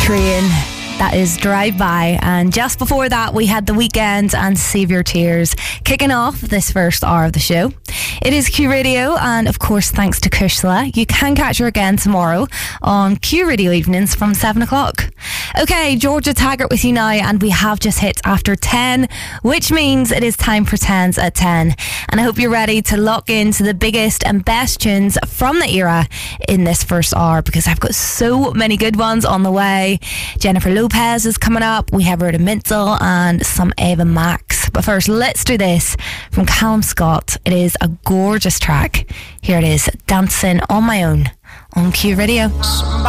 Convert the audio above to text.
Train. That is Drive By. And just before that, we had The Weeknd and Save Your Tears kicking off this first hour of the show. It is Q Radio, and of course, thanks to Kushla, you can catch her again tomorrow on Q Radio evenings from 7 o'clock. Okay, Georgia Taggart with you now, and we have just hit after 10, which means it is time for 10s at 10. And I hope you're ready to lock into the biggest and best tunes from the era in this first hour, because I've got so many good ones on the way. Jennifer Lopez is coming up. We have Rhoda Mintel and some Ava Max. But first, let's do this from Callum Scott. It is a gorgeous track. Here it is, Dancing on My Own on Q Radio.